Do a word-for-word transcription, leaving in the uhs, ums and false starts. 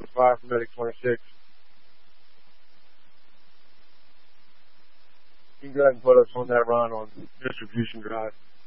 five for Medic twenty-six. You can go ahead and put us on that run on distribution drive.